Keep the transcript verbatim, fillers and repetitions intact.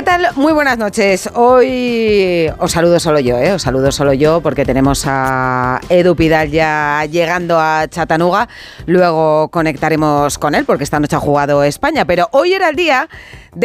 ¿Qué tal? Muy buenas noches. Hoy os saludo solo yo, ¿eh? Os saludo solo yo porque tenemos a Edu Pidal ya llegando a Chattanooga. Luego conectaremos con él porque esta noche ha jugado España. Pero hoy era el día de